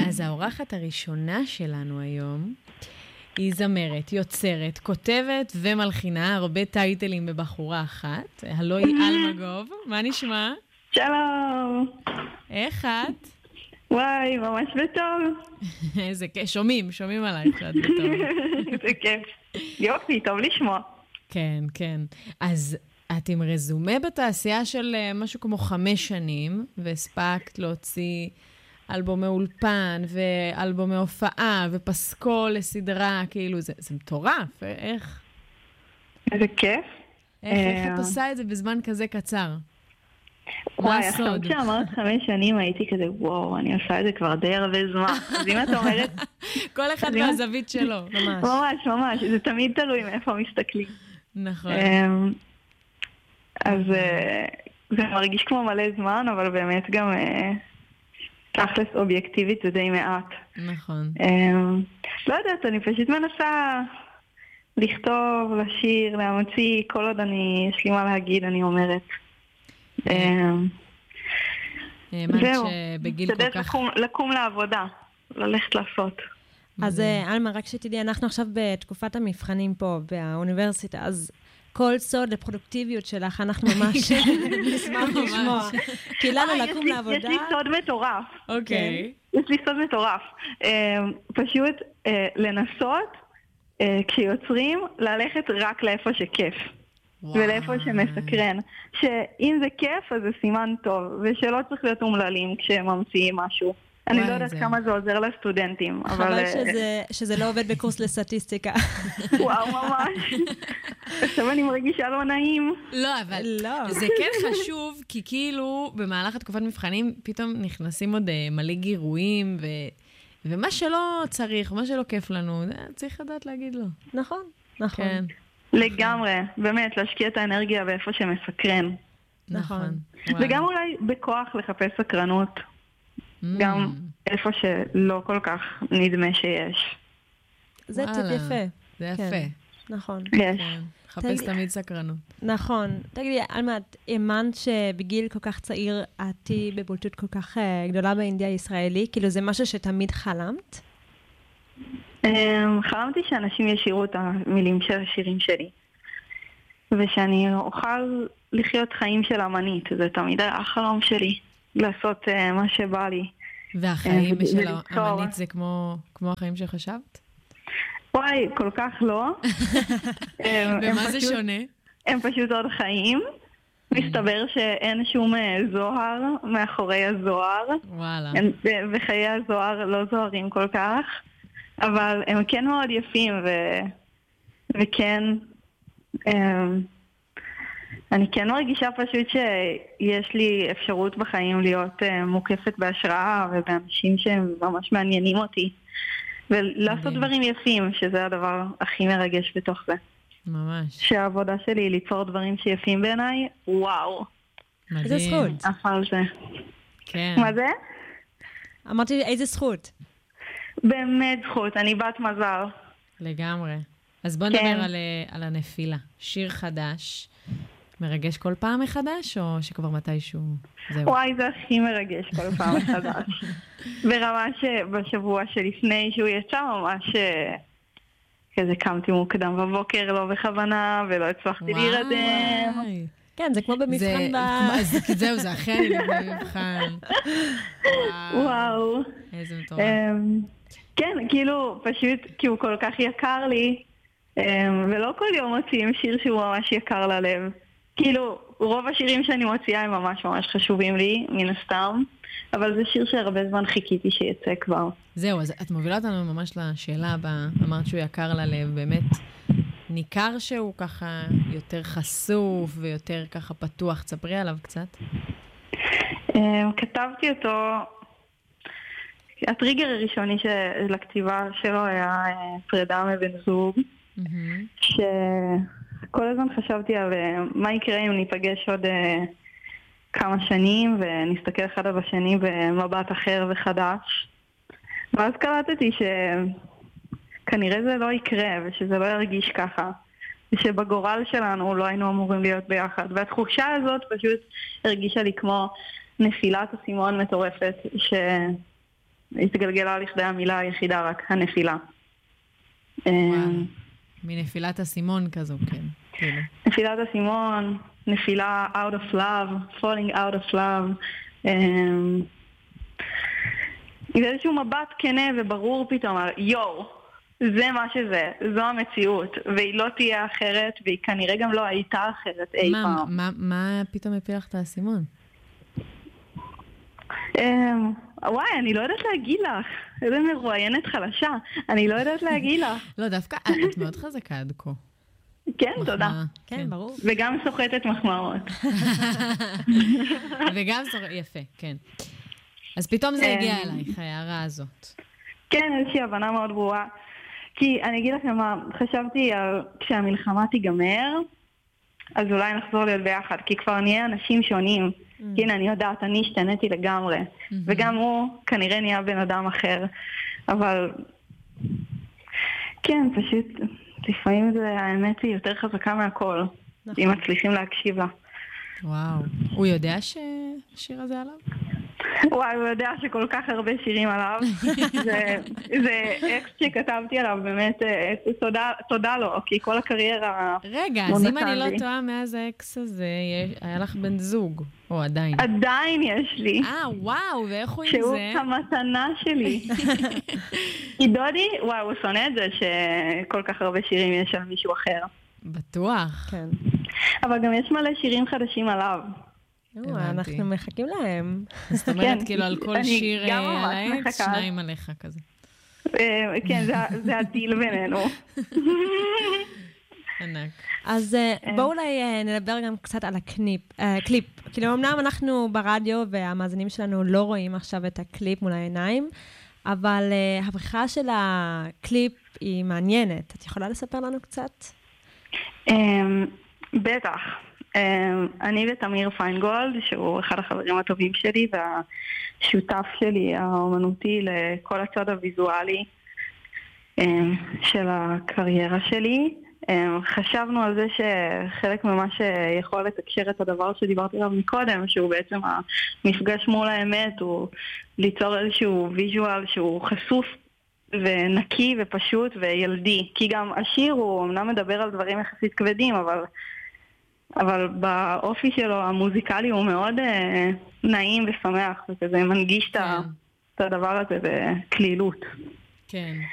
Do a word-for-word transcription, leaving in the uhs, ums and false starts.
אז האורחת הראשונה שלנו היום היא זמרת, יוצרת, כותבת ומלחינה, הרבה טייטלים בבחורה אחת. הלו היא אלמה גוב. מה נשמע? שלום. איך את? וואי, ממש בטוב. איזה כיף, שומעים, שומעים עלייך שאת בטוב. איזה כיף. יופי, טוב לשמוע. כן, כן. אז את עם רזומה בתעשייה של משהו כמו חמש שנים, והספקת להוציא אלבומי אולפן, ואלבומי הופעה, ופסקול לסדרה, כאילו, זה, זה מטורף, איך? איזה כיף. איך, איך את עושה את זה בזמן כזה קצר? וואי, עכשיו כשאמרת חמש שנים הייתי כזה, וואו, אני עושה את זה כבר די הרבה זמן. אז אם את אומרת... כל אחד מהזווית שלו, ממש. ממש, ממש, זה תמיד תלוי מאיפה מסתכלים. נכון. אז זה מרגיש כמו מלא זמן, אבל באמת גם תכלס אובייקטיבית זה די מעט. נכון. לא יודעת, אני פשוט מנסה לכתוב, לשיר, להמציא, כל עוד אני, יש לי מה להגיד, אני אומרת. זהו, שבגיל כל כך... לקום לעבודה, ללכת לעשות. אז אלמה, רק שתדעי, אנחנו עכשיו בתקופת המבחנים פה באוניברסיטה, אז כל סוד לפרודוקטיביות שלך, אנחנו ממש נשמח לשמוע. כי לנו לקום לעבודה... יש לי סוד מטורף. אוקיי. יש לי סוד מטורף. פשוט לנסות, כשיוצרים, ללכת רק לאיפה שכיף. ולאיפה שמסקרן. שאם זה כיף, אז זה סימן טוב, ושלא צריך להיות אומללים כשממציאים משהו. אני לא יודעת כמה זה עוזר לסטודנטים. חבל שזה לא עובד בקורס לסטטיסטיקה. וואו, ממש. עכשיו אני מרגישה לא נעים. לא, אבל זה כן חשוב, כי כאילו במהלך התקופת מבחנים פתאום נכנסים עוד מלא גירויים, ומה שלא צריך, מה שלא כיף לנו, צריך לדעת להגיד לו. נכון, נכון. לגמרי, באמת, להשקיע את האנרגיה באיפה שמסקרן. נכון. וגם אולי בכוח לחפש סקרנות. גם איפה שלא כל כך נדמה שיש. זה טיפ יפה. זה יפה. נכון. יש. חפש תמיד סקרנות. נכון. תגידי, אלמה, את האמנת שבגיל כל כך צעיר את תהיי בבולטות כל כך גדולה באינדיה הישראלי? כאילו זה משהו שתמיד חלמת? חלמתי שאנשים ישירו את המילים של השירים שלי. ושאני אוכל לחיות חיים של אמנית. זה תמיד היה החלום שלי. לעשות uh, מה שבא לי. והחיים uh, של האמנית זה כמו, כמו החיים שחשבת? וואי, כל כך לא. ומה זה שונה? הם פשוט עוד חיים. מסתבר שאין שום זוהר מאחורי הזוהר. וואלה. וחיי הזוהר לא זוהרים כל כך. אבל הם כן מאוד יפים ו... וכן... Um, אני כן מרגישה פשוט שיש לי אפשרות בחיים להיות uh, מוקפת בהשראה ובאנשים שהם ממש מעניינים אותי. ולעשות דברים יפים, שזה הדבר הכי מרגש בתוך זה. ממש. שהעבודה שלי היא ליצור דברים שיפים בעיניי, וואו. מדהים. איזה זכות. אף על זה. כן. מה זה? אמרתי, איזה זכות. באמת זכות, אני בת מזל. לגמרי. אז בוא נדבר כן. על, על הנפילה. שיר חדש. מרגש כל פעם מחדש, או שכבר מתישהו זהו? וואי, זה הכי מרגש כל פעם מחדש. ברמה שבשבוע שלפני שהוא יצא, ממש כזה קמתי מוקדם בבוקר, לא בכוונה, ולא הצלחתי להירדם. כן, זה כמו במבחן ב... זהו, זה אחרי אני במבחן. וואו. איזה מטורף. כן, כאילו, פשוט, כי הוא כל כך יקר לי, ולא כל יום מוציאים שיר שהוא ממש יקר ללב. כאילו, רוב השירים שאני מוציאה הם ממש ממש חשובים לי, מן הסתם, אבל זה שיר שהרבה זמן חיכיתי שיצא כבר. זהו, אז את מובילה אותנו ממש לשאלה הבאה, אמרת שהוא יקר ללב, באמת ניכר שהוא ככה יותר חשוף ויותר ככה פתוח, תספרי עליו קצת. כתבתי אותו, הטריגר הראשוני של הכתיבה שלו היה פרידה מבן זוג, ש... כל הזמן חשבתי על מה יקרה אם ניפגש עוד כמה שנים ונסתכל אחד על השני במבט אחר וחדש. ואז קלטתי שכנראה זה לא יקרה ושזה לא ירגיש ככה. ושבגורל שלנו לא היינו אמורים להיות ביחד. והתחושה הזאת פשוט הרגישה לי כמו נפילת הסימון מטורפת ש... התגלגלה לכדי המילה היחידה, רק הנפילה. מנפילת הסימון כזו, כן. נפילת הסימון, נפילה out of love, falling out of love. זה איזשהו מבט כנה וברור פתאום, יו, זה מה שזה, זו המציאות, והיא לא תהיה אחרת, והיא כנראה גם לא הייתה אחרת אי פעם. מה, מה פתאום הפיל לך את האסימון? וואי, אני לא יודעת להגיד לך. איזה מרואיינת חלשה. אני לא יודעת להגיד לך. לא, דווקא את מאוד חזקה עד כה. כן, תודה. כן, ברור. וגם סוחטת מחמאות. וגם סוחטת, יפה, כן. אז פתאום זה הגיע אלייך, ההערה הזאת. כן, איזושהי הבנה מאוד ברורה. כי אני אגיד לכם מה, חשבתי כשהמלחמה תיגמר, אז אולי נחזור להיות ביחד, כי כבר נהיה אנשים שונים. כי הנה, אני יודעת, אני השתניתי לגמרי. וגם הוא כנראה נהיה בן אדם אחר. אבל כן, פשוט לפעמים זה, האמת היא יותר חזקה מהכל. אם מצליחים להקשיב לה. וואו. הוא יודע שהשיר הזה עליו? וואי, הוא יודע שכל כך הרבה שירים עליו. זה אקס שכתבתי עליו, באמת, תודה לו, כי כל הקריירה... רגע, אז אם אני לא טועה, מאז האקס הזה, היה לך בן זוג, או עדיין? עדיין יש לי. אה, וואו, ואיך הוא עם זה? שהוא המתנה שלי. כי דודי, וואו, הוא שונא את זה שכל כך הרבה שירים יש על מישהו אחר. בטוח. כן. אבל גם יש מלא שירים חדשים עליו. אנחנו מחכים להם. זאת אומרת, כאילו על כל שיר על האקס, שניים עליך כזה. כן, זה הדיל בינינו. ענק. אז בואו אולי נדבר גם קצת על הקליפ. כאילו, אמנם אנחנו ברדיו והמאזינים שלנו לא רואים עכשיו את הקליפ מול העיניים, אבל הבריחה של הקליפ היא מעניינת. את יכולה לספר לנו קצת? בטח. אני ותמיר פיינגולד, שהוא אחד החברים הטובים שלי והשותף שלי האומנותי לכל הצד הוויזואלי של הקריירה שלי. חשבנו על זה שחלק ממה שיכול לתקשר את הדבר שדיברתי עליו מקודם, שהוא בעצם המפגש מול האמת, הוא ליצור איזשהו ויזואל שהוא חשוף ונקי ופשוט וילדי. כי גם השיר הוא אמנם מדבר על דברים יחסית כבדים, אבל... אבל באופי שלו המוזיקלי הוא מאוד אה, נעים ושמח, וכזה מנגיש כן. את הדבר הזה בכלילות. כן.